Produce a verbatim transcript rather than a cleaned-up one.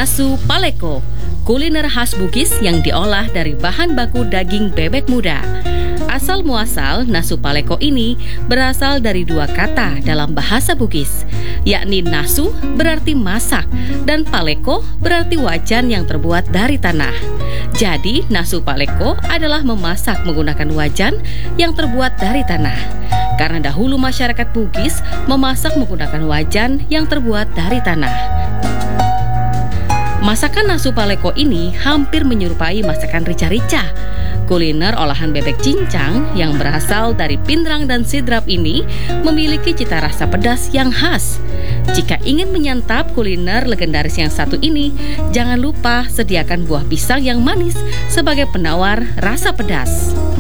Nasu Paleko, kuliner khas Bugis yang diolah dari bahan baku daging bebek muda. Asal muasal nasu paleko ini berasal dari dua kata dalam bahasa Bugis, yakni nasu berarti masak dan paleko berarti wajan yang terbuat dari tanah. Jadi nasu paleko adalah memasak menggunakan wajan yang terbuat dari tanah. Karena dahulu masyarakat Bugis memasak menggunakan wajan yang terbuat dari tanah. Masakan nasu paleko ini hampir menyerupai masakan rica-rica. Kuliner olahan bebek cincang yang berasal dari pindrang dan sidrap ini memiliki cita rasa pedas yang khas. Jika ingin menyantap kuliner legendaris yang satu ini, jangan lupa sediakan buah pisang yang manis sebagai penawar rasa pedas.